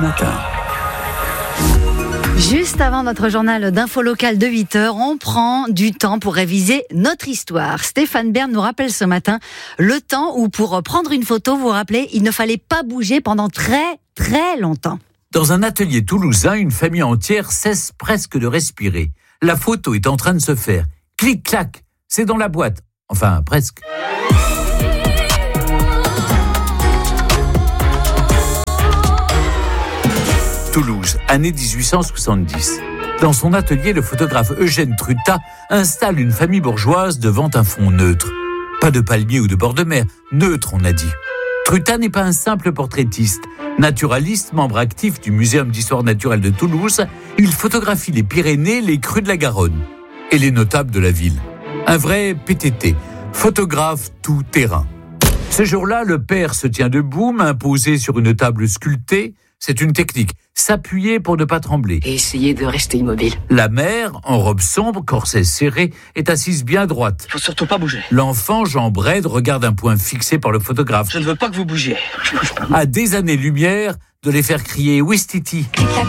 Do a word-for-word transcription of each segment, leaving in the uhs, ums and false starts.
Matin. Juste avant notre journal d'info local de huit heures, on prend du temps pour réviser notre histoire. Stéphane Bern nous rappelle ce matin le temps où pour prendre une photo, vous vous rappelez, il ne fallait pas bouger pendant très très longtemps. Dans un atelier toulousain, une famille entière cesse presque de respirer. La photo est en train de se faire. Clic-clac, c'est dans la boîte. Enfin, presque. Toulouse, année dix-huit cent soixante-dix. Dans son atelier, le photographe Eugène Trutat installe une famille bourgeoise devant un fond neutre. Pas de palmier ou de bord de mer, neutre on a dit. Trutat n'est pas un simple portraitiste. Naturaliste, membre actif du Muséum d'histoire naturelle de Toulouse, il photographie les Pyrénées, les crues de la Garonne et les notables de la ville. Un vrai P T T, photographe tout-terrain. Ce jour-là, le père se tient debout, main posée sur une table sculptée. C'est une technique, s'appuyer pour ne pas trembler. Et essayer de rester immobile. La mère, en robe sombre, corset serré, est assise bien droite. Faut surtout pas bouger. L'enfant, jambes raides, regarde un point fixé par le photographe. Je ne veux pas que vous bougiez. Je bouge pas. À des années-lumière de les faire crier « Ouistiti ».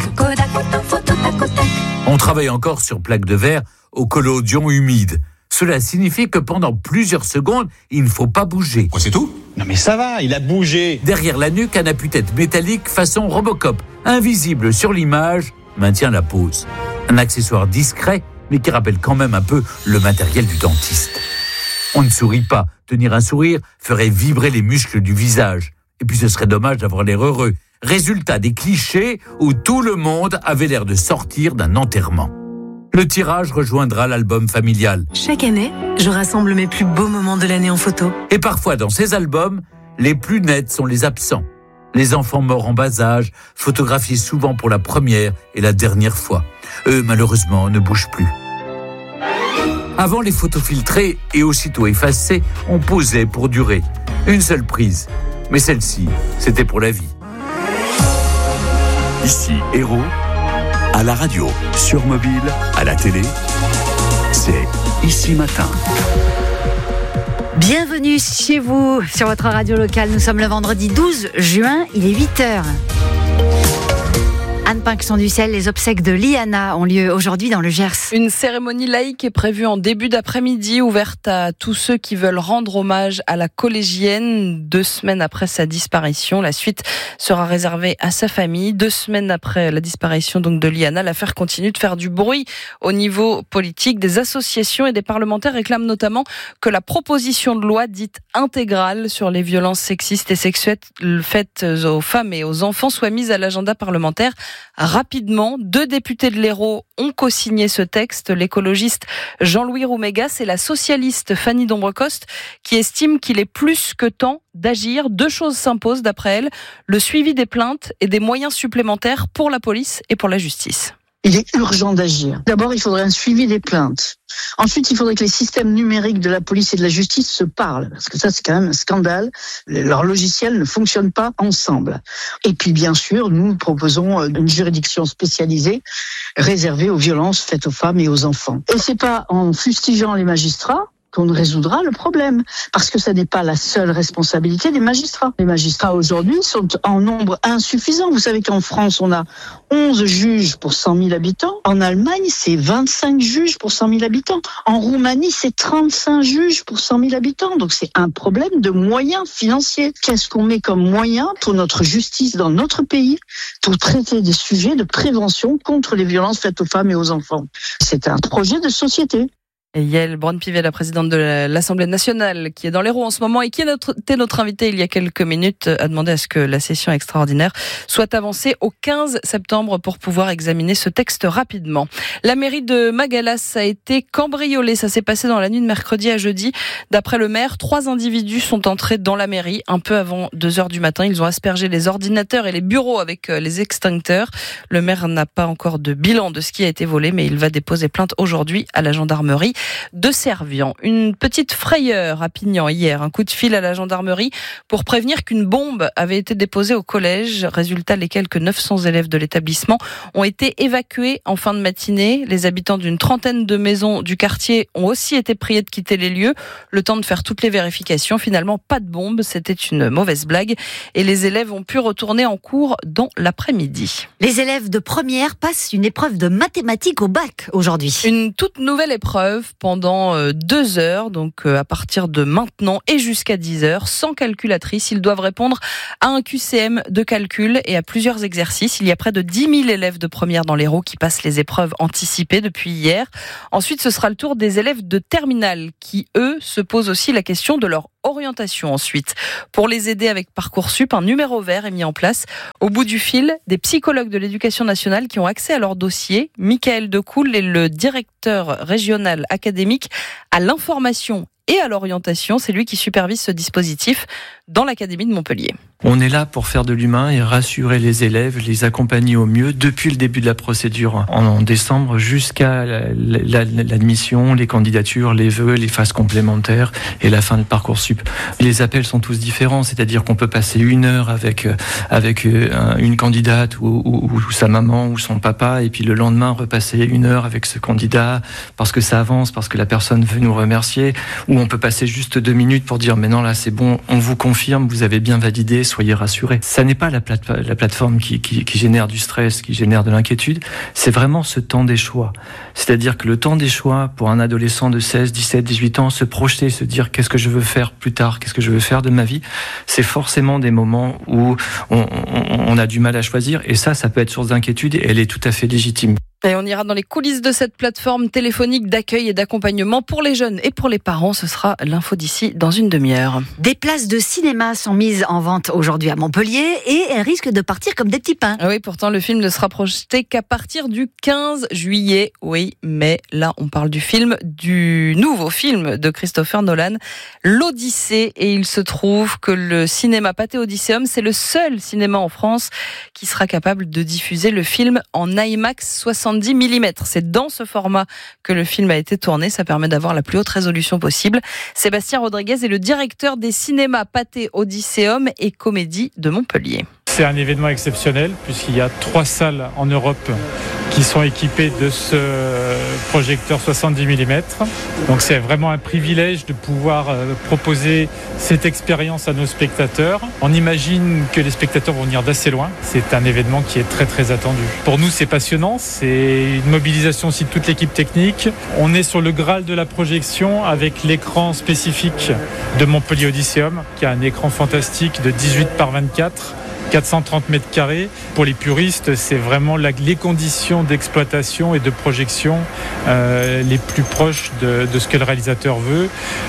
On travaille encore sur plaque de verre au collodion humide. Cela signifie que pendant plusieurs secondes, il ne faut pas bouger. Quoi, c'est tout ? Non mais ça va, il a bougé. Derrière la nuque, un appui-tête métallique façon Robocop, invisible sur l'image, maintient la pose. Un accessoire discret, mais qui rappelle quand même un peu le matériel du dentiste. On ne sourit pas. Tenir un sourire ferait vibrer les muscles du visage. Et puis ce serait dommage d'avoir l'air heureux. Résultat des clichés où tout le monde avait l'air de sortir d'un enterrement. Le tirage rejoindra l'album familial. Chaque année, je rassemble mes plus beaux moments de l'année en photo. Et parfois, dans ces albums, les plus nets sont les absents. Les enfants morts en bas âge, photographiés souvent pour la première et la dernière fois. Eux, malheureusement, ne bougent plus. Avant, les photos filtrées et aussitôt effacées, on posait pour durer. Une seule prise. Mais celle-ci, c'était pour la vie. Ici, Héros. À la radio, sur mobile, à la télé, c'est Ici Matin. Bienvenue chez vous sur votre radio locale. Nous sommes le vendredi douze juin, il est huit heures. Anne Pinxon-Dussel, les obsèques de Liana ont lieu aujourd'hui dans le Gers. Une cérémonie laïque est prévue en début d'après-midi, ouverte à tous ceux qui veulent rendre hommage à la collégienne. Deux semaines après sa disparition, la suite sera réservée à sa famille. Deux semaines après la disparition donc de Liana, l'affaire continue de faire du bruit au niveau politique. Des associations et des parlementaires réclament notamment que la proposition de loi dite intégrale sur les violences sexistes et sexuelles faites aux femmes et aux enfants soit mise à l'agenda parlementaire rapidement. Deux députés de l'Hérault ont co-signé ce texte, l'écologiste Jean-Louis Roumégas et la socialiste Fanny Dombrecoste, qui estiment qu'il est plus que temps d'agir. Deux choses s'imposent d'après elle, le suivi des plaintes et des moyens supplémentaires pour la police et pour la justice. Il est urgent d'agir. D'abord, il faudrait un suivi des plaintes. Ensuite, il faudrait que les systèmes numériques de la police et de la justice se parlent, parce que ça, c'est quand même un scandale. Leurs logiciels ne fonctionnent pas ensemble. Et puis, bien sûr, nous proposons une juridiction spécialisée réservée aux violences faites aux femmes et aux enfants. Et c'est pas en fustigeant les magistrats qu'on résoudra le problème, parce que ça n'est pas la seule responsabilité des magistrats. Les magistrats aujourd'hui sont en nombre insuffisant. Vous savez qu'en France, on a onze juges pour cent mille habitants. En Allemagne, c'est vingt-cinq juges pour cent mille habitants. En Roumanie, c'est trente-cinq juges pour cent mille habitants. Donc c'est un problème de moyens financiers. Qu'est-ce qu'on met comme moyen pour notre justice dans notre pays pour traiter des sujets de prévention contre les violences faites aux femmes et aux enfants? C'est un projet de société. Et Yael Braun-Pivet, la présidente de l'Assemblée nationale, qui est dans l'Hérault en ce moment et qui était notre invitée il y a quelques minutes, a demandé à ce que la session extraordinaire soit avancée au quinze septembre pour pouvoir examiner ce texte rapidement. La mairie de Magalas a été cambriolée. Ça s'est passé dans la nuit de mercredi à jeudi. D'après le maire, trois individus sont entrés dans la mairie un peu avant deux heures du matin. Ils ont aspergé les ordinateurs et les bureaux avec les extincteurs. Le maire n'a pas encore de bilan de ce qui a été volé, mais il va déposer plainte aujourd'hui à la gendarmerie. de Servian. Une petite frayeur à Pignan hier, un coup de fil à la gendarmerie pour prévenir qu'une bombe avait été déposée au collège. Résultat, les quelques neuf cents élèves de l'établissement ont été évacués en fin de matinée. Les habitants d'une trentaine de maisons du quartier ont aussi été priés de quitter les lieux, le temps de faire toutes les vérifications. Finalement, pas de bombe, c'était une mauvaise blague et les élèves ont pu retourner en cours dans l'après-midi. Les élèves de première passent une épreuve de mathématiques au bac aujourd'hui. Une toute nouvelle épreuve pendant deux heures, donc à partir de maintenant et jusqu'à dix heures, sans calculatrice. Ils doivent répondre à un Q C M de calcul et à plusieurs exercices. Il y a près de dix mille élèves de première dans l'Hérault qui passent les épreuves anticipées depuis hier. Ensuite, ce sera le tour des élèves de terminale qui, eux, se posent aussi la question de leur orientation ensuite. Pour les aider avec Parcoursup, un numéro vert est mis en place. Au bout du fil, des psychologues de l'éducation nationale qui ont accès à leur dossier. Michael Decoul est le directeur régional académique à l'information et à l'orientation. C'est lui qui supervise ce dispositif dans l'Académie de Montpellier. On est là pour faire de l'humain et rassurer les élèves, les accompagner au mieux depuis le début de la procédure en décembre jusqu'à l'admission, les candidatures, les vœux, les phases complémentaires et la fin de Parcoursup. Les appels sont tous différents, c'est-à-dire qu'on peut passer une heure avec avec une candidate ou, ou, ou sa maman ou son papa et puis le lendemain repasser une heure avec ce candidat parce que ça avance, parce que la personne veut nous remercier, ou on peut passer juste deux minutes pour dire mais non là c'est bon, on vous confirme, vous avez bien validé, soyez rassurés. Ça n'est pas la, plate- la plateforme qui, qui, qui génère du stress, qui génère de l'inquiétude, c'est vraiment ce temps des choix. C'est-à-dire que le temps des choix pour un adolescent de seize, dix-sept, dix-huit ans, se projeter, se dire qu'est-ce que je veux faire plus tard, qu'est-ce que je veux faire de ma vie, c'est forcément des moments où on, on, on a du mal à choisir et ça, ça peut être source d'inquiétude et elle est tout à fait légitime. Et on ira dans les coulisses de cette plateforme téléphonique d'accueil et d'accompagnement pour les jeunes et pour les parents. Ce sera l'info d'ici dans une demi-heure. Des places de cinéma sont mises en vente aujourd'hui à Montpellier et elles risquent de partir comme des petits pains. Oui, pourtant le film ne sera projeté qu'à partir du quinze juillet. Oui, mais là on parle du film, du nouveau film de Christopher Nolan, l'Odyssée. Et il se trouve que le cinéma Pathé Odysseum, c'est le seul cinéma en France qui sera capable de diffuser le film en IMAX soixante-dix millimètres. C'est dans ce format que le film a été tourné. Ça permet d'avoir la plus haute résolution possible. Sébastien Rodriguez est le directeur des cinémas Pathé Odysseum et Comédie de Montpellier. C'est un événement exceptionnel puisqu'il y a trois salles en Europe qui sont équipées de ce projecteur soixante-dix millimètres. Donc c'est vraiment un privilège de pouvoir proposer cette expérience à nos spectateurs. On imagine que les spectateurs vont venir d'assez loin. C'est un événement qui est très très attendu. Pour nous c'est passionnant, c'est une mobilisation aussi de toute l'équipe technique. On est sur le Graal de la projection avec l'écran spécifique de Montpellier Odysseum qui a un écran fantastique de dix-huit par vingt-quatre. quatre cent trente mètres carrés. Pour les puristes, c'est vraiment la, les conditions d'exploitation et de projection euh, les plus proches de, de ce que le réalisateur veut,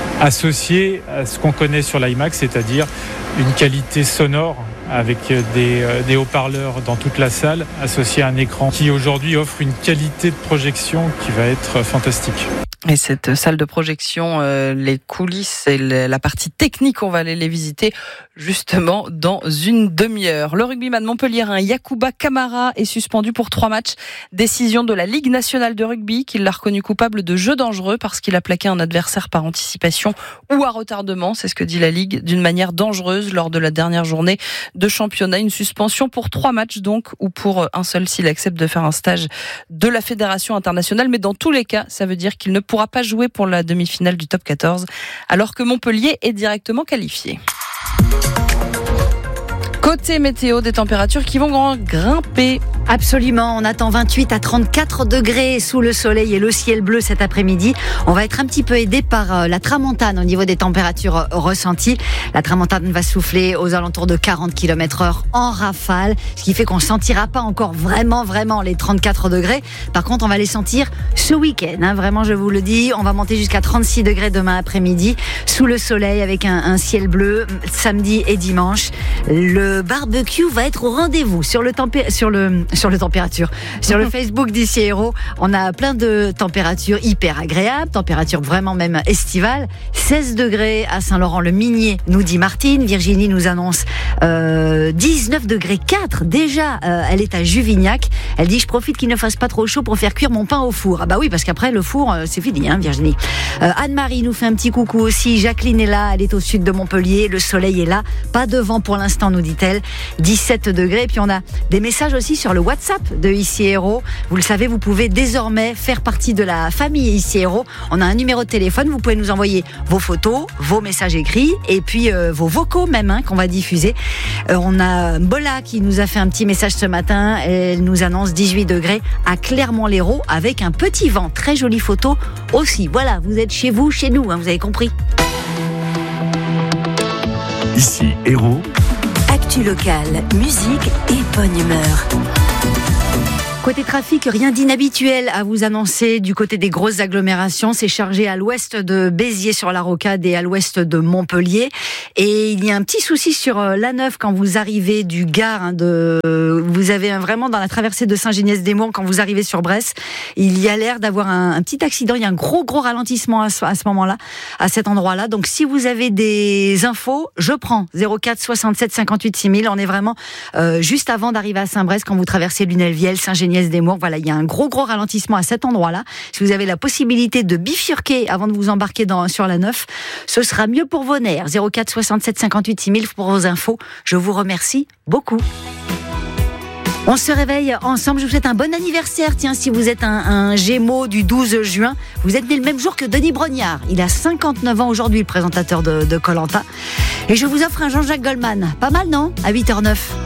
associé à ce qu'on connaît sur l'IMAX, c'est-à-dire une qualité sonore avec des, euh, des haut-parleurs dans toute la salle, associé à un écran qui aujourd'hui offre une qualité de projection qui va être fantastique. Et cette salle de projection, euh, les coulisses et la partie technique, on va aller les visiter justement dans une demi-heure. Le rugbyman montpelliérain Yacouba Camara est suspendu pour trois matchs. Décision de la Ligue nationale de rugby qui l'a reconnu coupable de jeu dangereux parce qu'il a plaqué un adversaire par anticipation ou à retardement. C'est ce que dit la Ligue, d'une manière dangereuse lors de la dernière journée de championnat. Une suspension pour trois matchs donc, ou pour un seul s'il accepte de faire un stage de la Fédération internationale. Mais dans tous les cas, ça veut dire qu'il ne pourra pas jouer pour la demi-finale du top quatorze, alors que Montpellier est directement qualifié. Côté météo, des températures qui vont grimper. Absolument, on attend vingt-huit à trente-quatre degrés sous le soleil et le ciel bleu cet après-midi. On va être un petit peu aidé par la tramontane au niveau des températures ressenties. La tramontane va souffler aux alentours de quarante kilomètres heure en rafale, ce qui fait qu'on ne sentira pas encore vraiment, vraiment les trente-quatre degrés. Par contre, on va les sentir ce week-end. Hein, vraiment, je vous le dis, on va monter jusqu'à trente-six degrés demain après-midi sous le soleil avec un, un ciel bleu samedi et dimanche. Le barbecue va être au rendez-vous sur le, tempé- sur le sur le température. Sur le Facebook d'Ici Héros, on a plein de températures hyper agréables, températures vraiment même estivales. seize degrés à Saint-Laurent-le-Minier, nous dit Martine. Virginie nous annonce euh, dix-neuf degrés quatre. Déjà, euh, elle est à Juvignac. Elle dit, je profite qu'il ne fasse pas trop chaud pour faire cuire mon pain au four. Ah bah oui, parce qu'après, le four, euh, c'est fini, hein, Virginie. Euh, Anne-Marie nous fait un petit coucou aussi. Jacqueline est là, elle est au sud de Montpellier. Le soleil est là. Pas de vent pour l'instant, nous dit-elle. dix-sept degrés. Et puis on a des messages aussi sur le WhatsApp de Ici Héros. Vous le savez, vous pouvez désormais faire partie de la famille Ici Héros. On a un numéro de téléphone. Vous pouvez nous envoyer vos photos, vos messages écrits et puis euh, vos vocaux même hein, qu'on va diffuser. Euh, on a Bola qui nous a fait un petit message ce matin. Elle nous annonce dix-huit degrés à Clermont-Lérault avec un petit vent. Très jolie photo aussi. Voilà, vous êtes chez vous, chez nous, hein, vous avez compris. Ici Héros. Actu locale, musique et bonne humeur. Côté trafic, rien d'inhabituel à vous annoncer du côté des grosses agglomérations. C'est chargé à l'ouest de Béziers sur la Rocade et à l'ouest de Montpellier. Et il y a un petit souci sur l'A neuf quand vous arrivez du Gard. Hein, de, vous avez un, vraiment dans la traversée de Saint-Géniès-des-Monts, quand vous arrivez sur Brest, il y a l'air d'avoir un, un petit accident. Il y a un gros gros ralentissement à ce, à ce moment-là, à cet endroit-là. Donc si vous avez des infos, je prends zéro quatre soixante-sept cinquante-huit six mille. On est vraiment euh, juste avant d'arriver à Saint-Brest quand vous traversez Lunel-Viel, Saint-Géniès des Mours. Voilà, il y a un gros gros ralentissement à cet endroit-là. Si vous avez la possibilité de bifurquer avant de vous embarquer dans, sur la neuf, ce sera mieux pour vos nerfs. zéro quatre soixante-sept cinquante-huit six mille pour vos infos. Je vous remercie beaucoup. On se réveille ensemble. Je vous souhaite un bon anniversaire. Tiens, si vous êtes un, un Gémeaux du douze juin, vous êtes né le même jour que Denis Brognard. Il a cinquante-neuf ans aujourd'hui, le présentateur de Koh Lanta. Et je vous offre un Jean-Jacques Goldman. Pas mal, non ? À huit heures zéro neuf.